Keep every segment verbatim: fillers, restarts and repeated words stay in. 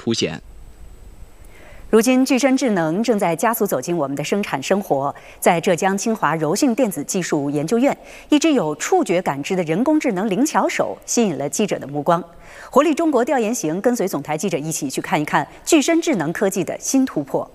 凸显。 如今，具身智能正在加速走进我们的生产生活。在浙江清华柔性电子技术研究院，一只有触觉感知的人工智能灵巧手吸引了记者的目光。活力中国调研行跟随总台记者一起去看一看具身智能科技的新突破。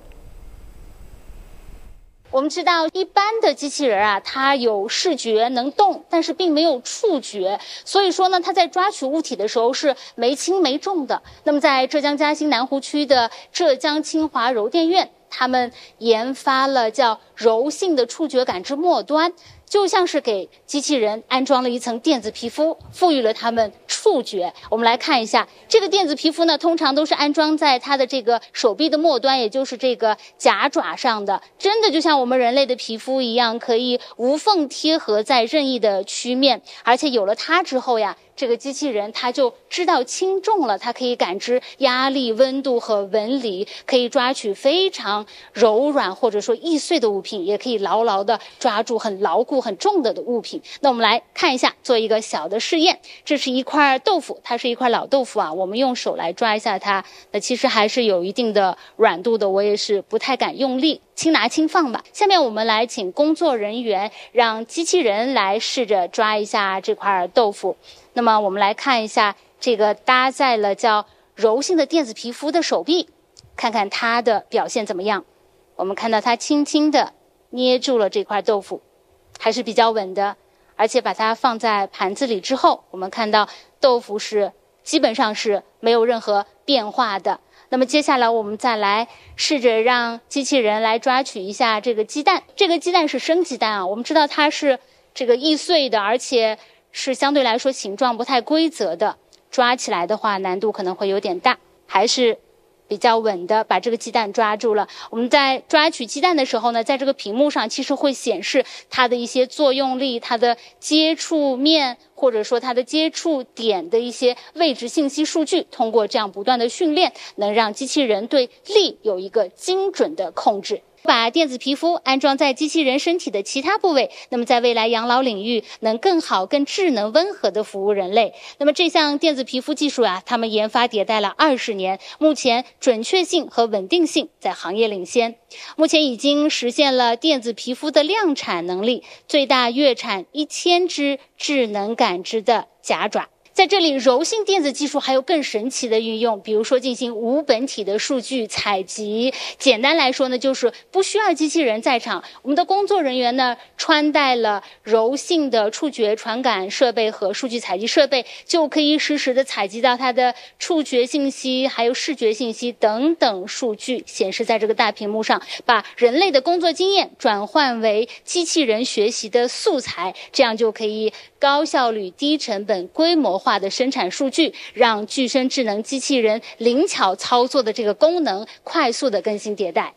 我们知道，一般的机器人啊，它有视觉能动，但是并没有触觉，所以说呢，它在抓取物体的时候是没轻没重的。那么，在浙江嘉兴南湖区的浙江清华柔电院，他们研发了叫柔性的触觉感知末端，就像是给机器人安装了一层电子皮肤，赋予了它们触觉。我们来看一下，这个电子皮肤呢，通常都是安装在它的这个手臂的末端，也就是这个甲爪上的，真的就像我们人类的皮肤一样，可以无缝贴合在任意的曲面。而且有了它之后呀，这个机器人它就知道轻重了，它可以感知压力、温度和纹理，可以抓取非常柔软或者说易碎的物品，也可以牢牢地抓住很牢固、很重的的物品。那我们来看一下，做一个小的试验。这是一块豆腐，它是一块老豆腐啊，我们用手来抓一下它，那其实还是有一定的软度的，我也是不太敢用力，轻拿轻放吧。下面我们来请工作人员让机器人来试着抓一下这块豆腐。那么我们来看一下这个搭载了叫柔性的电子皮肤的手臂，看看它的表现怎么样。我们看到它轻轻地捏住了这块豆腐，还是比较稳的，而且把它放在盘子里之后，我们看到豆腐是基本上是没有任何变化的。那么接下来我们再来试着让机器人来抓取一下这个鸡蛋。这个鸡蛋是生鸡蛋啊，我们知道它是这个易碎的，而且是相对来说形状不太规则的，抓起来的话难度可能会有点大，还是比较稳的把这个鸡蛋抓住了。我们在抓取鸡蛋的时候呢，在这个屏幕上其实会显示它的一些作用力、它的接触面或者说它的接触点的一些位置信息数据，通过这样不断的训练，能让机器人对力有一个精准的控制。把电子皮肤安装在机器人身体的其他部位，那么在未来养老领域能更好、更智能、温和地服务人类。那么这项电子皮肤技术啊，他们研发迭代了二十年，目前准确性和稳定性在行业领先。目前已经实现了电子皮肤的量产能力，最大月产一千只智能感知的甲爪。在这里，柔性电子技术还有更神奇的运用，比如说进行无本体的数据采集。简单来说呢，就是不需要机器人在场，我们的工作人员呢穿戴了柔性的触觉传感设备和数据采集设备，就可以实时的采集到它的触觉信息，还有视觉信息等等数据，显示在这个大屏幕上，把人类的工作经验转换为机器人学习的素材，这样就可以高效率、低成本、规模化的生产数据，让具身智能机器人灵巧操作的这个功能快速的更新迭代。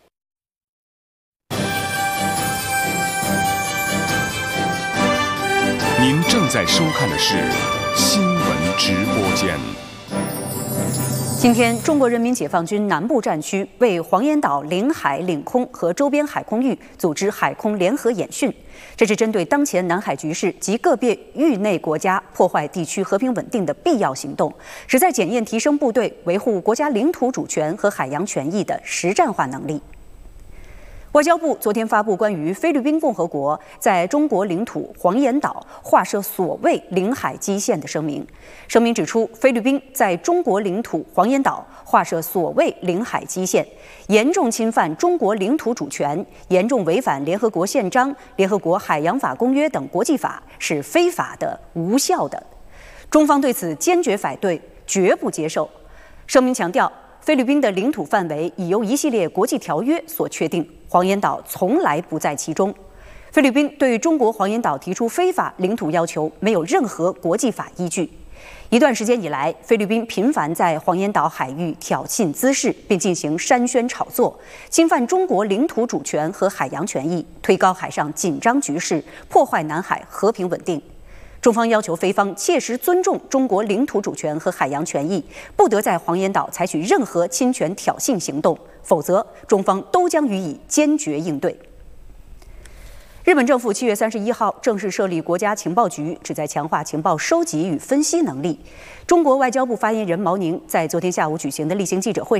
您正在收看的是新闻直播间。 今天，中国人民解放军南部战区为黄岩岛领海、领空和周边海空域组织海空联合演训，这是针对当前南海局势及个别域内国家破坏地区和平稳定的必要行动，旨在检验提升部队维护国家领土主权和海洋权益的实战化能力。外交部昨天发布关于菲律宾共和国在中国领土黄岩岛划设所谓领海基线的声明。声明指出，菲律宾在中国领土黄岩岛划设所谓领海基线，严重侵犯中国领土主权，严重违反联合国宪章、联合国海洋法公约等国际法，是非法的、无效的。中方对此坚决反对，绝不接受。声明强调，菲律宾的领土范围已由一系列国际条约所确定，黄岩岛从来不在其中。菲律宾对中国黄岩岛提出非法领土要求，没有任何国际法依据。一段时间以来，菲律宾频繁在黄岩岛海域挑衅滋事，并进行煽宣炒作，侵犯中国领土主权和海洋权益，推高海上紧张局势，破坏南海和平稳定。中方要求菲方切实尊重中国领土主权和海洋权益，不得在黄岩岛采取任何侵权挑衅行动，否则中方都将予以坚决应对。日本政府七月三十一号正式设立国家情报局，旨在强化情报收集与分析能力。中国外交部发言人毛宁在昨天下午举行的例行记者会上